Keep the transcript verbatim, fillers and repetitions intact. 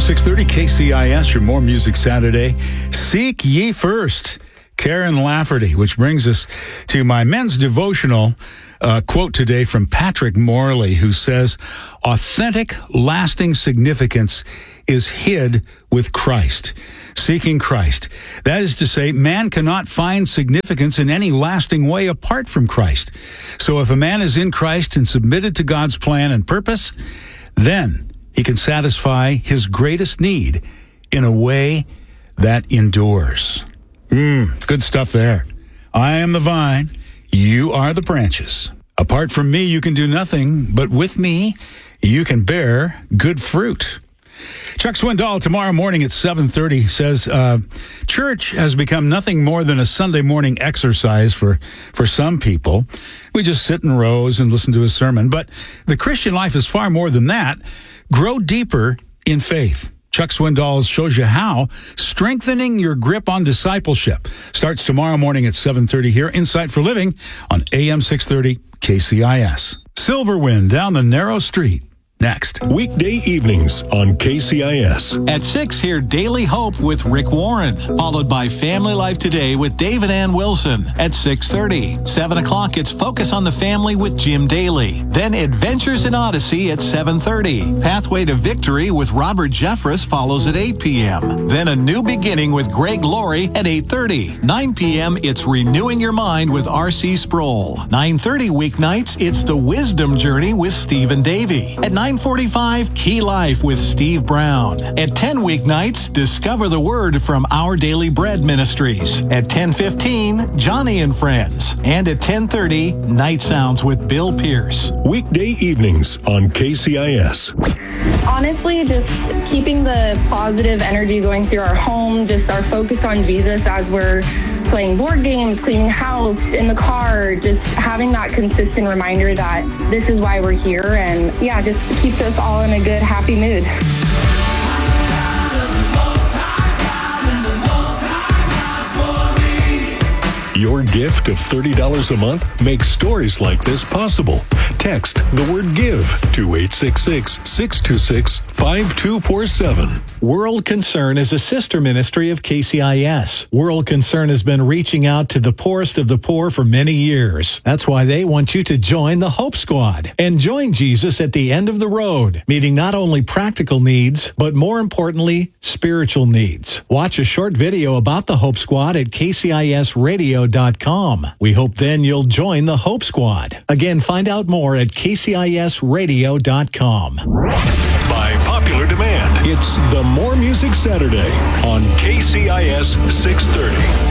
six thirty K C I S, your More Music Saturday. Seek ye first. Karen Lafferty, which brings us to my men's devotional uh, quote today from Patrick Morley, who says, authentic, lasting significance is hid with Christ. Seeking Christ. That is to say, man cannot find significance in any lasting way apart from Christ. So if a man is in Christ and submitted to God's plan and purpose, then he can satisfy his greatest need in a way that endures. Mmm, good stuff there. I am the vine, you are the branches. Apart from me, you can do nothing, but with me, you can bear good fruit. Chuck Swindoll tomorrow morning at seven thirty says, uh, church has become nothing more than a Sunday morning exercise for, for some people. We just sit in rows and listen to a sermon. But the Christian life is far more than that. Grow deeper in faith. Chuck Swindoll shows you how. Strengthening your grip on discipleship starts tomorrow morning at seven thirty here, Insight for Living on A M six thirty K C I S. Silverwind down the narrow street. Next. Weekday evenings on K C I S. At six, hear Daily Hope with Rick Warren, followed by Family Life Today with David Ann Wilson at six thirty. seven o'clock, it's Focus on the Family with Jim Daly. Then Adventures in Odyssey at seven thirty. Pathway to Victory with Robert Jeffress follows at eight p.m. Then A New Beginning with Greg Laurie at eight thirty. nine p.m., it's Renewing Your Mind with R C Sproul. nine thirty weeknights, it's The Wisdom Journey with Stephen Davey. At nine forty-five, Key Life with Steve Brown. At ten weeknights, Discover the Word from Our Daily Bread Ministries. At ten fifteen, Johnny and Friends. And at ten thirty, Night Sounds with Bill Pierce. Weekday evenings on K C I S. Honestly, just keeping the positive energy going through our home, just our focus on Jesus as we're playing board games, cleaning house, in the car, just having that consistent reminder that this is why we're here, and yeah, just keeps us all in a good, happy mood. Your gift of thirty dollars a month makes stories like this possible. Text the word GIVE to eight six six, six two six, five two four seven. World Concern is a sister ministry of K C I S. World Concern has been reaching out to the poorest of the poor for many years. That's why they want you to join the Hope Squad and join Jesus at the end of the road, meeting not only practical needs, but more importantly, spiritual needs. Watch a short video about the Hope Squad at K C I S radio dot com. We hope then you'll join the Hope Squad. Again, find out more at K C I S radio dot com. By popular demand, it's the More Music Saturday on K C I S six thirty.